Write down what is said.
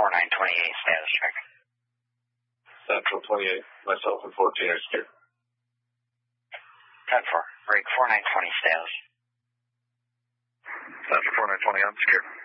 4928, status check. Central 28, myself and 14 are secure. 10-4, break 4920, status. Central 4920, I'm secure.